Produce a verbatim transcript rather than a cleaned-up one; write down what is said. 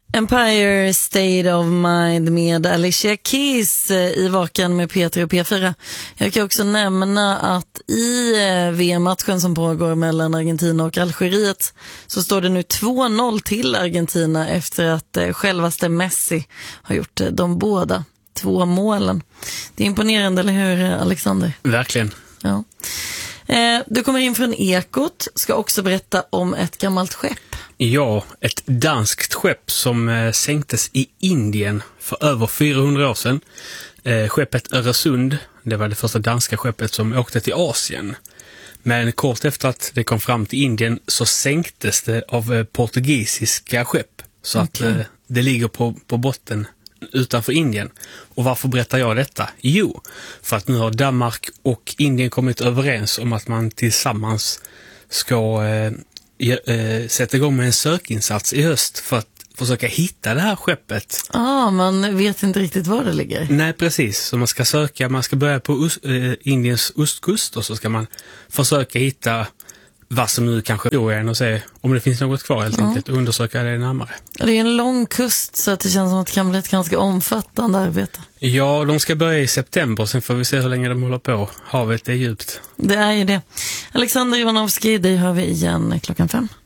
Empire State of Mind med Alicia Keys i Vakan med P tre och P fyra. Jag kan också nämna att i V M-matchen som pågår mellan Argentina och Algeriet så står det nu två noll till Argentina efter att självaste Messi har gjort de båda två målen. Det är imponerande, eller hur, Alexander? Verkligen. Ja. Du kommer in från Ekot, ska också berätta om ett gammalt skepp. Ja, ett danskt skepp som eh, sänktes i Indien för över fyrahundra år sedan. Eh, skeppet Öresund, det var det första danska skeppet som åkte till Asien. Men kort efter att det kom fram till Indien så sänktes det av eh, portugisiska skepp. Så okay. att eh, det ligger på, på botten utanför Indien. Och varför berättar jag detta? Jo, för att nu har Danmark och Indien kommit överens om att man tillsammans ska eh, eh, sätta igång med en sökinsats i höst för att försöka hitta det här skeppet. Ja, ah, man vet inte riktigt var det ligger. Nej, precis. Så man ska söka, man ska börja på ost, eh, Indiens ostkust och så ska man försöka hitta vad som nu kanske då är och se om det finns något kvar helt ja. enkelt och undersöka det närmare. Det är en lång kust så att det känns som att det kan bli ett ganska omfattande arbete. Ja, de ska börja i september, sen får vi se hur länge de håller på. Havet är djupt. Det är ju det. Alexander Ivanovski, dig hör vi igen klockan fem.